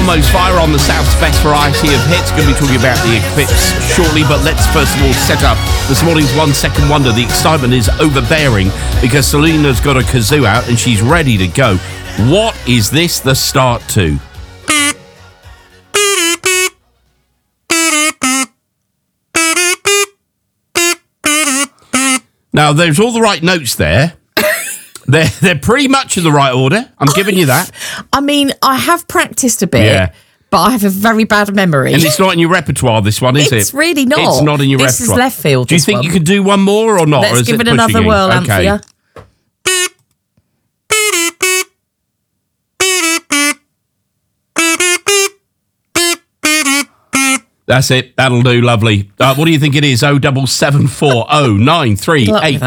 Elmo's Fire on the South's best variety of hits. Going to be talking about the eclipse shortly, but let's first of all set up this morning's 1 Second Wonder. The excitement is overbearing because Selena's got a kazoo out and she's ready to go. What is this the start to? Now, there's all the right notes there. They're pretty much in the right order. I'm giving you that. I mean, I have practiced a bit, but I have a very bad memory. And it's not in your repertoire, this one, is it? It's really not. It's not in your repertoire. This is left field. Do you think you could do one more or not? Let's or is give it pushing another you? whirl, Okay. Anthea. That's it. That'll do. Lovely. What do you think it is? 07740 938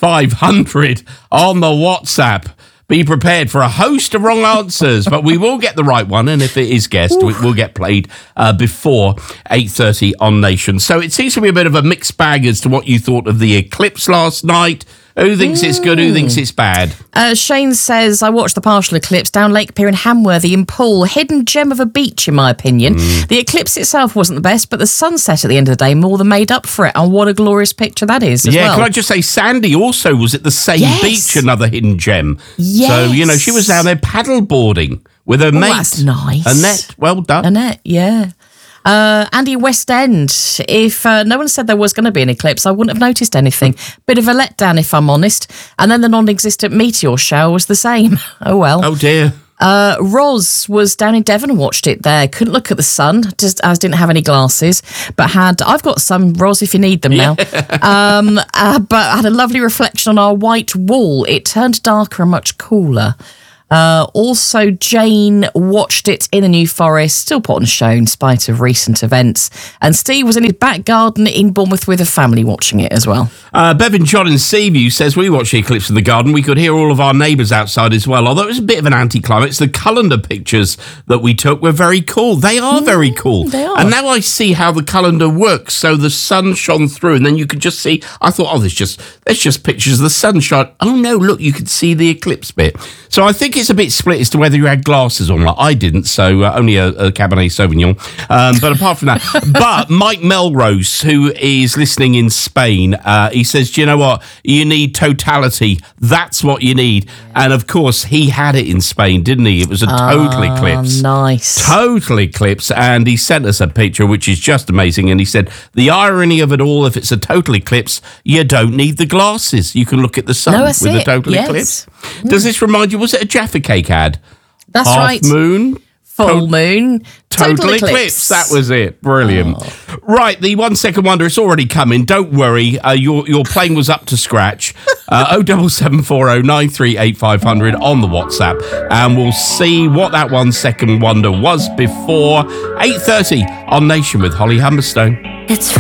500 on the WhatsApp. Be prepared for a host of wrong answers, but we will get the right one, and if it is guessed, it will get played before 8:30 on Nation. So it seems to be a bit of a mixed bag as to what you thought of the eclipse last night. Who thinks it's good? Who thinks it's bad? Shane says, I watched the partial eclipse down Lake Pier in Hamworthy in Poole. Hidden gem of a beach, in my opinion. The eclipse itself wasn't the best, but the sunset at the end of the day more than made up for it. And what a glorious picture that is as well. Can I just say, Sandy also was at the same beach, another hidden gem. Yes. So, she was down there paddle boarding with her mate. That's nice. Annette, well done. Annette, yeah. Andy West End, if no one said there was going to be an eclipse, I wouldn't have noticed anything. Bit of a letdown, if I'm honest. And then the non-existent meteor shower was the same. Oh, well. Oh, dear. Roz was down in Devon and watched it there. Couldn't look at the sun, just as didn't have any glasses, but I've got some, Roz, if you need them now. But had a lovely reflection on our white wall. It turned darker and much cooler. Also, Jane watched it in the New Forest, still put on a show in spite of recent events. And Steve was in his back garden in Bournemouth with a family watching it as well. Bevan John in Seaview says, we watched the eclipse in the garden. We could hear all of our neighbours outside as well. Although it was a bit of an anticlimax, the calendar pictures that we took were very cool. They are very cool. They are. And now I see how the calendar works. So the sun shone through and then you could just see, I thought, there's just pictures of the sunshine. Oh no, look, you could see the eclipse bit. So I think it's a bit split as to whether you had glasses or not. I didn't, so only a Cabernet Sauvignon. But apart from that, but Mike Melrose, who is listening in Spain, he says, do you know what? You need totality. That's what you need. And of course, he had it in Spain, didn't he? It was a total eclipse. Nice. Total eclipse. And he sent us a picture, which is just amazing. And he said, the irony of it all, if it's a total eclipse, you don't need the glasses. You can look at the sun with a total eclipse. Does this remind you, was it a Jaffa Cake ad? That's right. Half moon. Full moon. Total eclipse. That was it. Brilliant. Right, the 1 Second Wonder, it's already coming. Don't worry. Your plane was up to scratch. 07740 938 500 on the WhatsApp. And we'll see what that 1 Second Wonder was before 8:30 on Nation with Holly Humberstone. It's